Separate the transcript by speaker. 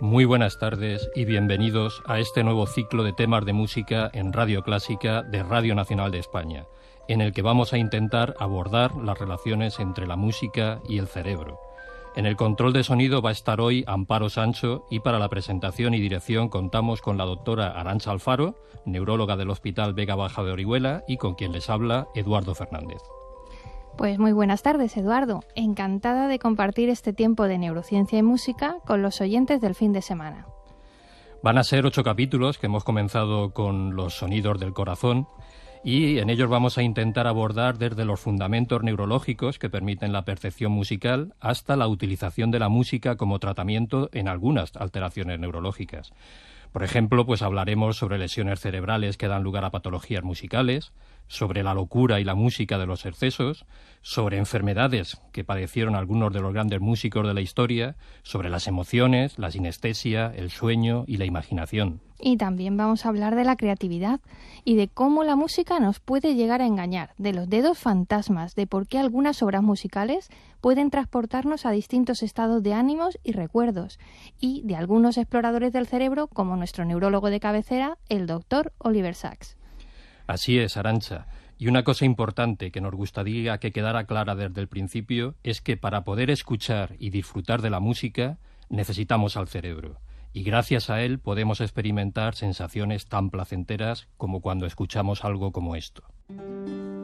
Speaker 1: Muy buenas tardes y bienvenidos a este nuevo ciclo de temas de música en Radio Clásica de Radio Nacional de España, en el que vamos a intentar abordar las relaciones entre la música y el cerebro. En el control de sonido va a estar hoy Amparo Sancho y para la presentación y dirección contamos con la doctora Arantxa Alfaro, neuróloga del Hospital Vega Baja de Orihuela, y con quien les habla Eduardo Fernández.
Speaker 2: Pues muy buenas tardes, Eduardo. Encantada de compartir este tiempo de neurociencia y música con los oyentes del fin de semana.
Speaker 1: Van a ser 8 capítulos que hemos comenzado con los sonidos del corazón y en ellos vamos a intentar abordar desde los fundamentos neurológicos que permiten la percepción musical hasta la utilización de la música como tratamiento en algunas alteraciones neurológicas. Por ejemplo, pues hablaremos sobre lesiones cerebrales que dan lugar a patologías musicales, sobre la locura y la música de los excesos, sobre enfermedades que padecieron algunos de los grandes músicos de la historia, sobre las emociones, la sinestesia, el sueño y la imaginación.
Speaker 2: Y también vamos a hablar de la creatividad y de cómo la música nos puede llegar a engañar, de los dedos fantasmas, de por qué algunas obras musicales pueden transportarnos a distintos estados de ánimos y recuerdos, y de algunos exploradores del cerebro como nuestro neurólogo de cabecera, el doctor Oliver Sacks.
Speaker 1: Así es, Arantxa. Y una cosa importante que nos gustaría que quedara clara desde el principio es que para poder escuchar y disfrutar de la música necesitamos al cerebro. Y gracias a él podemos experimentar sensaciones tan placenteras como cuando escuchamos algo como esto.